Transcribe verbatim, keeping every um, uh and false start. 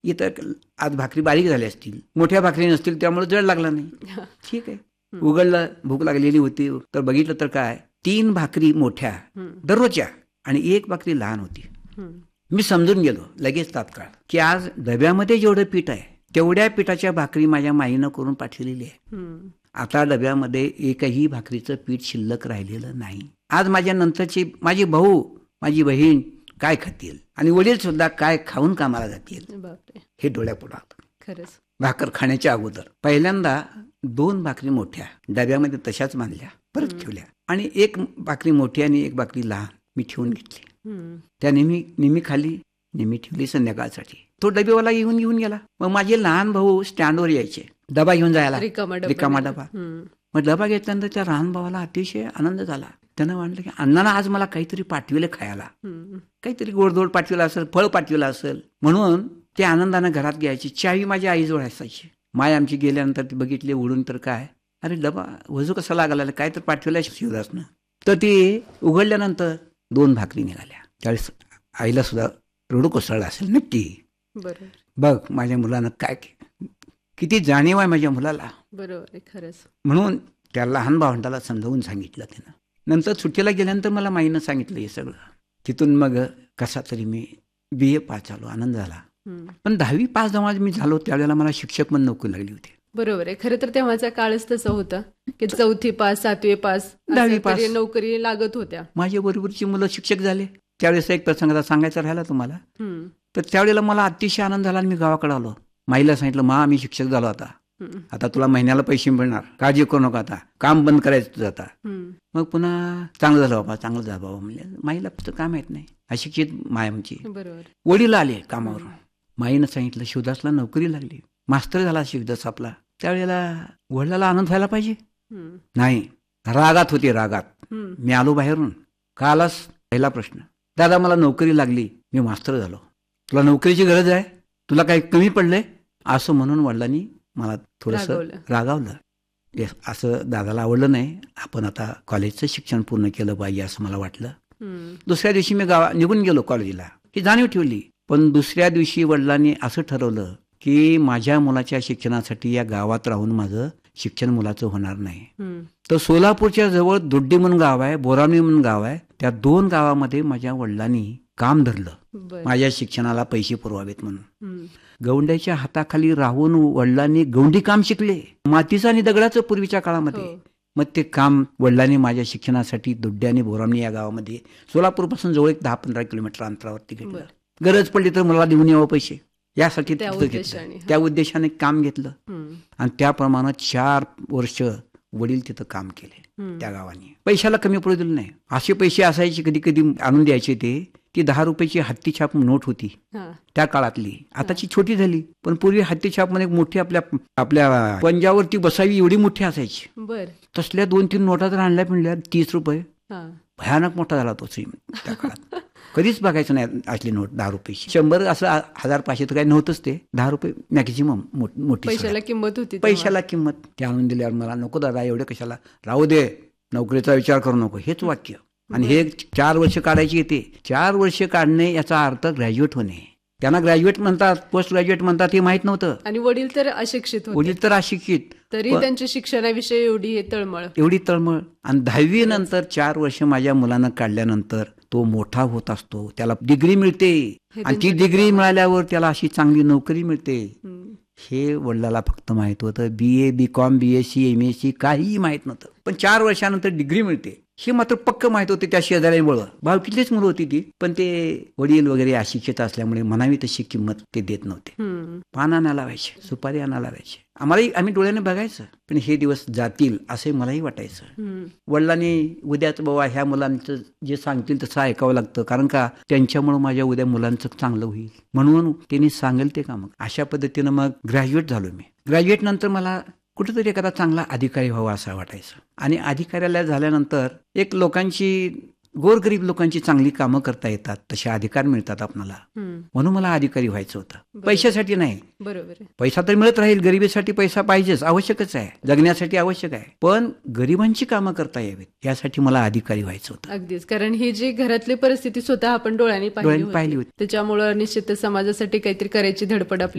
इथं आज भाकरी बारीक झाल्या असतील, मोठ्या भाकरी नसतील, त्यामुळे जड लागला नाही. ठीक आहे. उघडलं, भूक लागलेली होती, तर बघितलं तर काय, तीन भाकरी मोठ्या दररोजच्या आणि एक भाकरी लहान होती. मी समजून गेलो लगेच तात्काळ की आज डब्यामध्ये जेवढं पीठ आहे तेवढ्या पिठाच्या भाकरी माझ्या माईनं करून पाठवलेली आहे. आता डब्यामध्ये एकही भाकरीचं पीठ शिल्लक राहिलेलं नाही. आज माझ्या नंतरची माझी भाऊ, माझी बहीण काय खातील आणि वडील सुद्धा काय खाऊन कामाला जातील, हे डोळ्यापुढं. खरंच भाकर खाण्याच्या अगोदर पहिल्यांदा दोन भाकरी मोठ्या डब्यामध्ये तशाच बांधल्या, परत ठेवल्या, आणि एक भाकरी मोठी आणि एक भाकरी लहान मी ठेवून घेतली. त्या नेहमी नेहमी खाली नेहमी ठेवली संध्याकाळसाठी. तो डबेवाला येऊन घेऊन गेला. मग माझे लहान भाऊ स्टँडवर यायचे डबा घेऊन जायला, रिकामा डबा. मग डबा घेतल्यानंतर त्या लहान भावाला अतिशय आनंद झाला. त्यानं म्हटलं की अण्णानं आज मला काहीतरी पाठविलं खायला, काहीतरी गोडधोड पाठविलं असेल, फळ पाठविलं असेल, म्हणून ते आनंदानं घरात घ्यायची. चावी माझ्या आईजवळ असायची. माय आमची गेल्यानंतर ती बघितली उडून, तर काय, अरे डबा वजू कसा लागला, काय तर पाठविला शिवदासनं. तर ती उघडल्यानंतर दोन भाकरी निघाल्या. त्यावेळेस आईला सुद्धा रडू कोसळला असेल नक्की. बघ माझ्या मुलानं काय, किती जाणीव आहे माझ्या मुलाला. बरोबर, खरंच. म्हणून त्या लहान भावंडाला समजावून सांगितलं त्यानं. नंतर सुट्टीला गेल्यानंतर मला माईनं सांगितलं हे सगळं. तिथून मग कसा तरी मी बी ए पास झालो, आनंद झाला. पण दहावी पास जेव्हा मी झालो त्यावेळेला मला शिक्षक म्हणून नोकरी लागली होती. बरोबर आहे. खरं तर तेव्हाचा काळच तसं होता की चौथी पास, सातवी पास, दहावी पास नोकरी लागत होत्या. माझ्या बरोबरची मुलं शिक्षक झाले. त्यावेळेस एक प्रसंग सांगायचा राहिला तुम्हाला, तर त्यावेळेला मला अतिशय आनंद झाला आणि मी गावाकडे आलो. माईला सांगितलं, मा आम्ही शिक्षक झालो, आता आता तुला महिन्याला पैसे मिळणार, काळजी करू नका, आता काम बंद करायचं तुझं आता. मग पुन्हा चांगलं झालं बाबा, चांगलं झालं बाबा म्हणजे. माईला फक्त काय माहित नाही, अशिक्षित माय आमची. वडील आले कामावरून. माईनं सांगितलं शिवदासला नोकरी लागली, मास्तर झाला शिवदास आपला. त्यावेळेला वडिलाला आनंद व्हायला पाहिजे, नाही, रागात होते, रागात. मी आलो बाहेरून. का आलास? पहिला प्रश्न, दादा मला नोकरी लागली, मी मास्तर झालो, तुला नोकरीची गरज आहे, तुला काही कमी पडलंय, असं म्हणून वडिलांनी मला थोडंसं रागावलं. असं दादाला आवडलं नाही. आपण आता कॉलेजचं शिक्षण पूर्ण केलं पाहिजे असं मला वाटलं. दुसऱ्या दिवशी मी गावा निघून गेलो कॉलेजला, ही जाणीव ठेवली. पण दुसऱ्या दिवशी वडिलांनी असं ठरवलं की माझ्या मुलाच्या शिक्षणासाठी या गावात राहून माझं शिक्षण मुलाचं होणार नाही. तर सोलापूरच्या जवळ दोड्डी म्हणून गाव आहे, बोरावणी म्हणून गाव आहे, त्या दोन गावामध्ये माझ्या वडिलांनी काम धरलं माझ्या शिक्षणाला पैसे पुरवावेत म्हणून. गौंड्याच्या हाताखाली राहून वडिलांनी गौंडी काम शिकले, मातीचं आणि दगडाचं पूर्वीच्या काळामध्ये. मग ते काम वडिलांनी माझ्या शिक्षणासाठी दोड्डी आणि बोरावणी या गावामध्ये सोलापूरपासून जवळ एक दहा पंधरा किलोमीटर अंतरावरती घेतलं. गरज पडली तर मला देऊन यावं पैसे, यासाठी त्या उद्देशाने काम घेतलं. आणि त्याप्रमाणे चार वर्ष वडील तिथं काम केले त्या गावाने. पैशाला कमी पडू दिलं नाही. असे पैसे असायचे कधी कधी आणून द्यायचे ते. ती दहा रुपयाची हत्ती छाप नोट होती त्या काळातली, आताची छोटी झाली, पण पूर्वी हत्ती छाप मध्ये मोठी आपल्या आपल्या पंजावरती बसावी एवढी मोठी असायची. तसल्या दोन तीन नोटा जर आणल्या म्हणल्या तीस रुपये, भयानक मोठा झाला तो श्री त्या काळात. कधीच बघायचं नाही असली नोट दहा रुपयाची. शंभर असं हजार पाचशे तर काही नव्हतंच ते. दहा रुपये मॅक्झिमम मोठी पैशाला किंमत होती. पैशाला किंमत. ते आणून दिल्यावर मला नको दादा एवढे कशाला, राहू दे, नोकरीचा विचार करू नको, हेच वाक्य. आणि हे चार वर्ष काढायची येते. चार वर्ष काढणे याचा अर्थ ग्रॅज्युएट होणे. त्यांना ग्रॅज्युएट म्हणतात, पोस्ट ग्रॅज्युएट म्हणतात, हे माहित नव्हतं. आणि वडील तर अशिक्षित, वडील तर अशिक्षित, तरी त्यांच्या शिक्षणाविषयी एवढी तळमळ एवढी तळमळ आणि दहावी नंतर चार वर्ष माझ्या मुलानं काढल्यानंतर तो मोठा होत असतो, त्याला डिग्री मिळते, आणि ती डिग्री मिळाल्यावर त्याला अशी चांगली नोकरी मिळते. हे वडिलाला फक्त माहित होतं. बी A B com B S C M S C काहीही माहित नव्हतं. पण चार वर्षानंतर डिग्री मिळते हे मात्र पक्क माहित होते. त्या शेजाऱ्यांमुळं भावकीतलीच मुलं होती ती, पण ते वडील वगैरे अशिक्षित असल्यामुळे म्हणावी तशी किंमत ते देत नव्हते. पान आणायला लावायचे, सुपारी आणायला लावायचे. आम्हालाही आम्ही डोळ्याने बघायचं, पण हे दिवस जातील असे मलाही वाटायचं. वडिलांनी उद्याच बाबा ह्या मुलांचं जे सांगतील तसं ऐकावं लागतं, कारण का त्यांच्यामुळे माझ्या उद्या मुलांचं चांगलं होईल, म्हणून त्यांनी सांगेल ते का. मग अशा पद्धतीनं मग ग्रॅज्युएट झालो मी. ग्रॅज्युएट नंतर मला कुठेतरी एखादा चांगला अधिकारी व्हावा असं वाटायचं. आणि अधिकाऱ्याला झाल्यानंतर एक लोकांची, गोरगरीब लोकांची चांगली कामं करता येतात, तसे अधिकार मिळतात आपल्याला, म्हणून मला अधिकारी व्हायचं होतं. पैशासाठी नाही. बरोबर, पैसा तर मिळत राहील, गरिबीसाठी पैसा पाहिजेच, आवश्यकच आहे, जगण्यासाठी आवश्यक आहे, पण गरिबांची कामं करता यावीत यासाठी मला अधिकारी व्हायचं होतं. अगदीच, कारण ही जी घरातली परिस्थिती स्वतः आपण डोळ्यांनी पाहिली होती, त्याच्यामुळे निश्चित समाजासाठी काहीतरी करायची धडपड आपली